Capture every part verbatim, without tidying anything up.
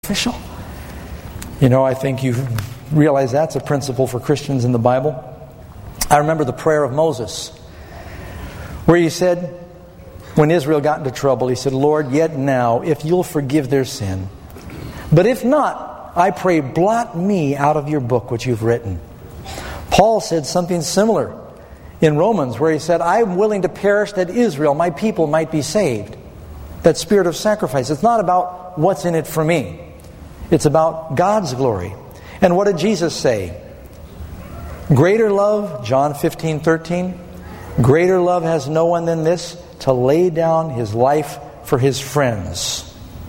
sacrificial. You know, I think you realize that's a principle for Christians in the Bible. I remember the prayer of Moses, where he said, when Israel got into trouble, he said, Lord, yet now, if you'll forgive their sin. But if not, I pray, blot me out of your book which you've written. Paul said something similar in Romans, where he said, I'm willing to perish that Israel, my people, might be saved. That spirit of sacrifice. It's not about what's in it for me. It's about God's glory. And what did Jesus say? Greater love, John fifteen thirteen, greater love has no one than this, to lay down his life for his friends.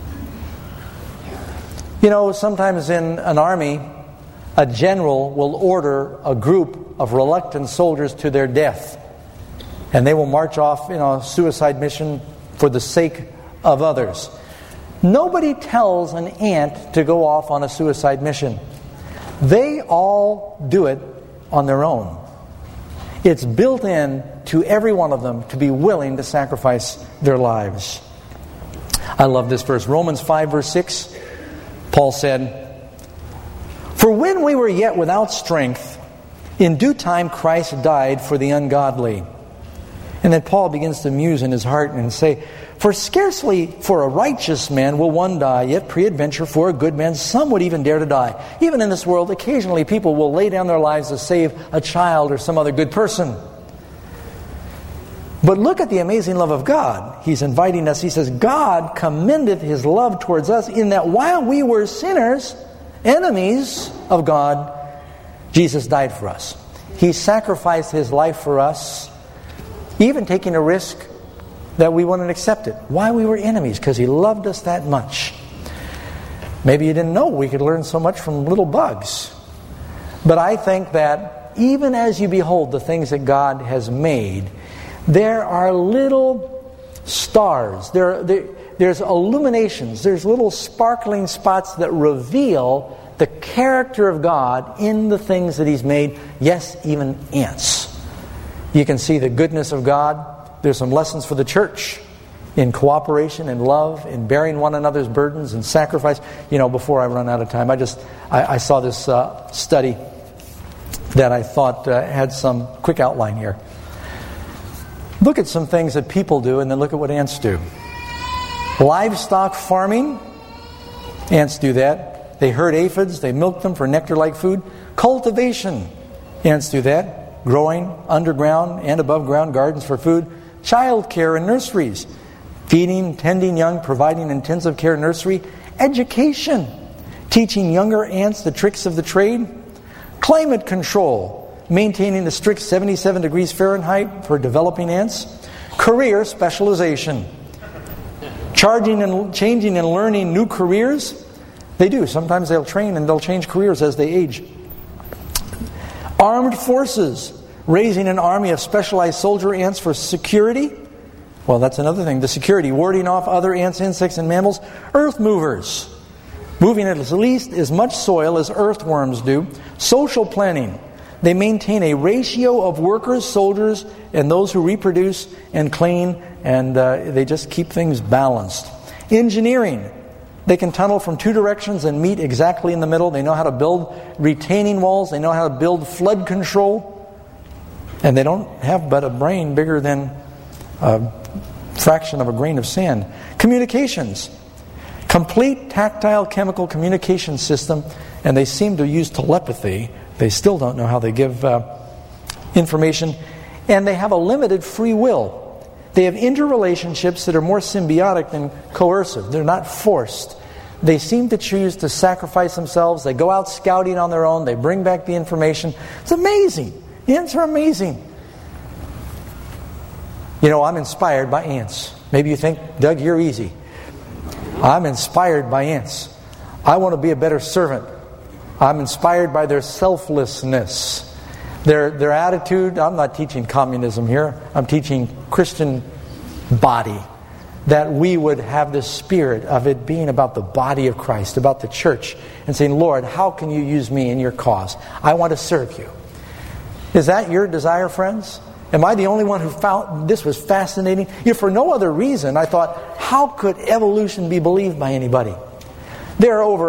You know, sometimes in an army, a general will order a group of reluctant soldiers to their death. And they will march off in a suicide mission for the sake of others. Nobody tells an ant to go off on a suicide mission. They all do it on their own. It's built in to every one of them to be willing to sacrifice their lives. I love this verse. Romans five verse six. Paul said, for when we were yet without strength, in due time Christ died for the ungodly. And then Paul begins to muse in his heart and say, for scarcely for a righteous man will one die, yet peradventure for a good man some would even dare to die. Even in this world, occasionally people will lay down their lives to save a child or some other good person. But look at the amazing love of God. He's inviting us. He says, God commendeth his love towards us in that while we were sinners, enemies of God, Jesus died for us. He sacrificed his life for us, even taking a risk that we wouldn't accept it. Why we were enemies? Because he loved us that much. Maybe you didn't know we could learn so much from little bugs. But I think that even as you behold the things that God has made, there are little stars. There, there, there's illuminations. There's little sparkling spots that reveal the character of God in the things that he's made. Yes, even ants. You can see the goodness of God. There's some lessons for the church in cooperation and love, in bearing one another's burdens and sacrifice. You know, before I run out of time, I just I, I saw this uh, study that I thought uh, had some quick outline here. Look at some things that people do, and then look at what ants do. Livestock farming, ants do that. They herd aphids, they milk them for nectar-like food. Cultivation, ants do that. Growing underground and above ground gardens for food. Child care in nurseries. Feeding, tending young, providing intensive care nursery. Education, teaching younger ants the tricks of the trade. Climate control, maintaining the strict seventy-seven degrees Fahrenheit for developing ants. Career specialization, charging and changing and learning new careers. They do. Sometimes they'll train and they'll change careers as they age. Armed forces, raising an army of specialized soldier ants for security. Well, that's another thing. The security, warding off other ants, insects, and mammals. Earth movers, moving at least as much soil as earthworms do. Social planning. They maintain a ratio of workers, soldiers, and those who reproduce and clean, and uh, they just keep things balanced. Engineering. They can tunnel from two directions and meet exactly in the middle. They know how to build retaining walls. They know how to build flood control. And they don't have but a brain bigger than a fraction of a grain of sand. Communications. Complete tactile chemical communication system. And they seem to use telepathy. They still don't know how they give uh, information. And they have a limited free will. They have interrelationships that are more symbiotic than coercive. They're not forced. They seem to choose to sacrifice themselves. They go out scouting on their own. They bring back the information. It's amazing. Ants are amazing. You know, I'm inspired by ants. Maybe you think, Doug, you're easy. I'm inspired by ants. I want to be a better servant. I'm inspired by their selflessness. Their their attitude. I'm not teaching communism here. I'm teaching Christian body. That we would have the spirit of it being about the body of Christ, about the church, and saying, Lord, how can you use me in your cause? I want to serve you. Is that your desire, friends? Am I the only one who found this was fascinating? If for no other reason, I thought, how could evolution be believed by anybody? There are over